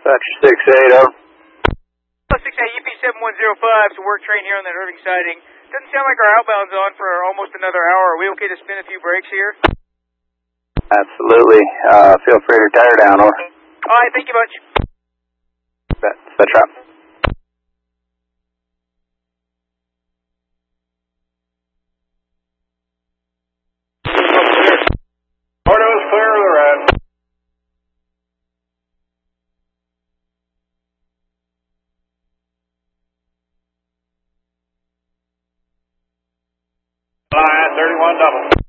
Dispatch 6-8, over. 6-8, EP7105, so work train here on that Irving sighting. Doesn't sound like our outbound's on for almost another hour. Are we okay to spin a few breaks here? Absolutely. Feel free to tire down, over. All right, thank you much. Set trap. Ordo's clear of the red. Line 31 double.